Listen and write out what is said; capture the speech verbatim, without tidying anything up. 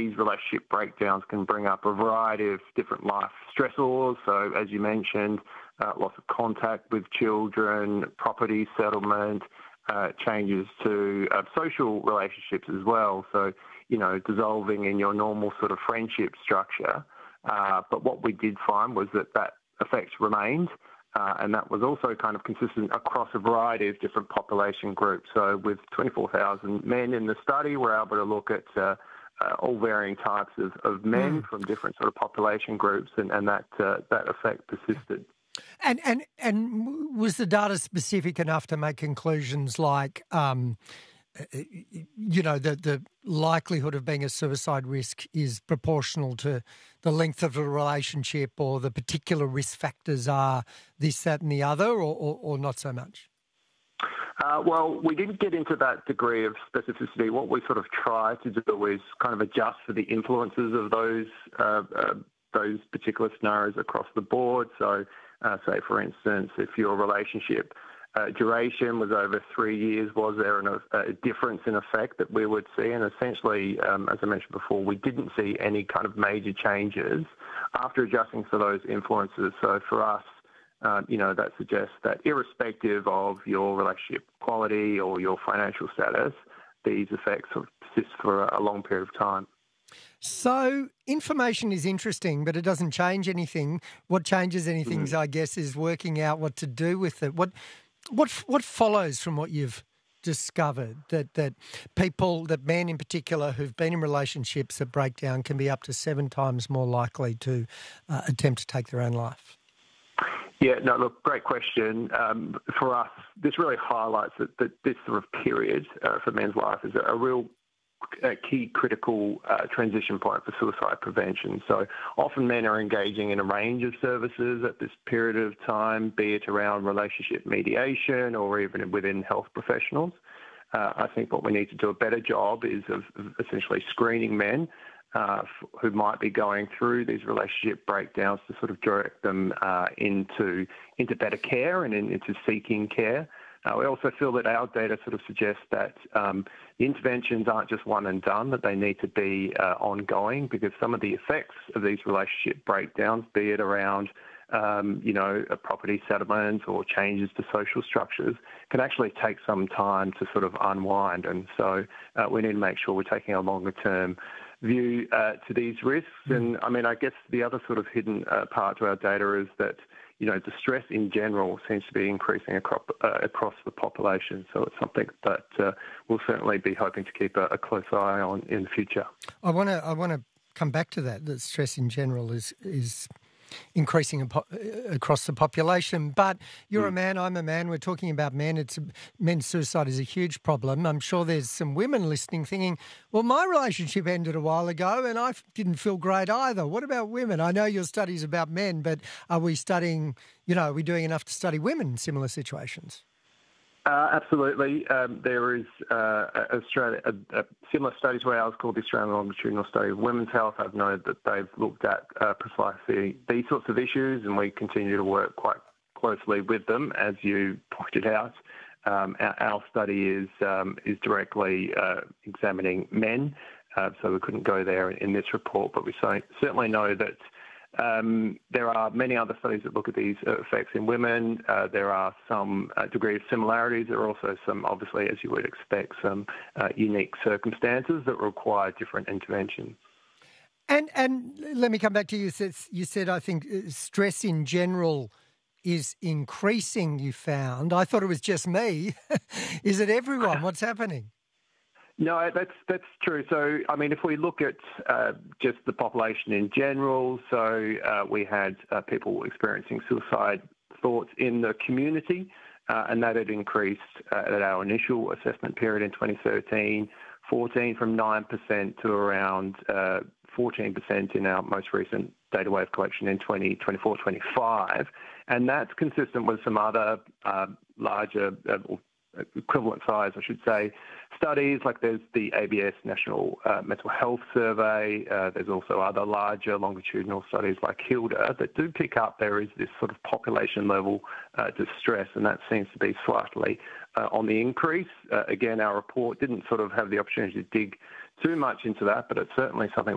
these relationship breakdowns can bring up a variety of different life stressors. So, as you mentioned, uh, loss of contact with children, property settlement, uh, changes to uh, social relationships as well. So, you know, dissolving in your normal sort of friendship structure. Uh, but what we did find was that that effect remained. Uh, and that was also kind of consistent across a variety of different population groups. So with twenty-four thousand men in the study, we're able to look at uh, uh, all varying types of, of men mm. from different sort of population groups, and, and that uh, that effect persisted. And, and, and was the data specific enough to make conclusions like, um, you know, the, the likelihood of being a suicide risk is proportional to the length of a relationship, or the particular risk factors are this, that and the other, or, or, or not so much? Uh, well, we didn't get into that degree of specificity. What we sort of try to do is kind of adjust for the influences of those uh, uh, those particular scenarios across the board. So, uh, say, for instance, if your relationship Uh, duration was over three years, was there an, a difference in effect that we would see? And essentially, um, as I mentioned before, we didn't see any kind of major changes after adjusting for those influences. So for us, um, you know, that suggests that irrespective of your relationship quality or your financial status, these effects sort of persist for a long period of time. So information is interesting, but it doesn't change anything. What changes anything, mm. I guess, is working out what to do with it. What What what follows from what you've discovered, that, that people, that men in particular who've been in relationships that break down can be up to seven times more likely to uh, attempt to take their own life? Yeah, no, look, great question. Um, for us, this really highlights that, that this sort of period uh, for men's life is a, a real a key critical uh, transition point for suicide prevention. So often men are engaging in a range of services at this period of time, be it around relationship mediation or even within health professionals. Uh, I think what we need to do a better job is of, of essentially screening men uh, f- who might be going through these relationship breakdowns to sort of direct them uh, into into better care and in, into seeking care. Uh, we also feel that our data sort of suggests that um, the interventions aren't just one and done, that they need to be uh, ongoing, because some of the effects of these relationship breakdowns, be it around, um, you know, a property settlements or changes to social structures, can actually take some time to sort of unwind. And so uh, we need to make sure we're taking a longer term view uh, to these risks. And I mean, I guess the other sort of hidden uh, part to our data is that, you know, distress in general seems to be increasing across, uh, across the population. So it's something that uh, we'll certainly be hoping to keep a, a close eye on in the future. I want to I want to come back to that. That stress in general is is increasing across the population. But you're mm. a man, I'm a man. We're talking about men. It's men's suicide is a huge problem. I'm sure there's some women listening thinking, well, my relationship ended a while ago and I didn't feel great either. What about women? I know your study's about men, but are we studying, you know, are we doing enough to study women in similar situations? Uh, absolutely. Um, there is uh, Australia, a, a similar study to ours called the Australian Longitudinal Study of Women's Health. I've noted that they've looked at uh, precisely these sorts of issues, and we continue to work quite closely with them, as you pointed out. Um, our, our study is um, is directly uh, examining men, uh, so we couldn't go there in this report, but we certainly know that Um, there are many other studies that look at these effects in women. Uh, there are some uh, degree of similarities. There are also some, obviously, as you would expect, some uh, unique circumstances that require different interventions. And and let me come back to you. You said, you said I think, stress in general is increasing, you found. I thought it was just me. Is it everyone? What's happening? No, that's that's true. So, I mean, if we look at uh, just the population in general, so uh, we had uh, people experiencing suicide thoughts in the community, uh, and that had increased uh, at our initial assessment period in twenty thirteen, fourteen from nine percent to around uh, fourteen percent in our most recent data wave collection in twenty twenty-four twenty-five. And that's consistent with some other uh, larger uh, equivalent size, I should say, studies, like there's the A B S National uh, Mental Health Survey. Uh, there's also other larger longitudinal studies like HILDA that do pick up there is this sort of population level uh, distress, and that seems to be slightly uh, on the increase. Uh, again, our report didn't sort of have the opportunity to dig too much into that, but it's certainly something